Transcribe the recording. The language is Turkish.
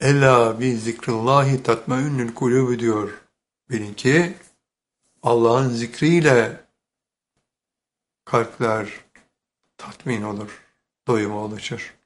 Ela bi zikrillahi tatmainnül kulûb diyor. Bilin ki Allah'ın zikriyle kalpler tatmin olur, doyuma ulaşır.